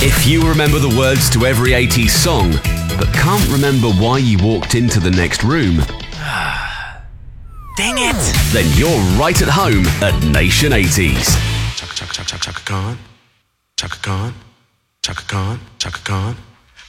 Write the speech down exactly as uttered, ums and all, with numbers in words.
If you remember the words to every eighties song, but can't remember why you walked into the next room, dang it! Then you're right at home at Nation eighties. Chaka Chaka Chaka Chaka Khan, Chaka Khan, Chaka Khan, Chaka Khan.